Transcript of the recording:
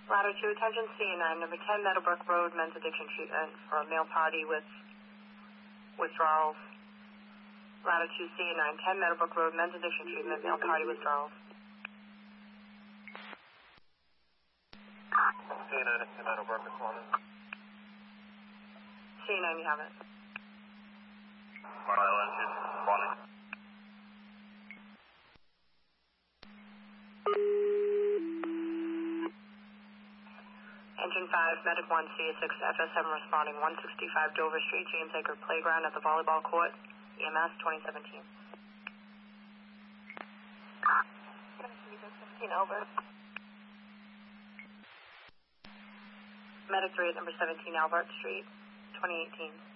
Ladder 2, attention C9, number 10 Meadowbrook Road, men's addiction treatment for a male party with withdrawals. Ladder 2, C9, 10 Meadowbrook Road, men's addiction treatment, male party withdrawals. C9 is to Meadowbrook, responding. C9, you have it. Island 2, responding. Engine 5, Medic 1, CA6, FS7 responding, 165 Dover Street, James Acre Playground at the volleyball court, EMS 2017. 17, over. Medic 3 at number 17 Albert Street, 2018.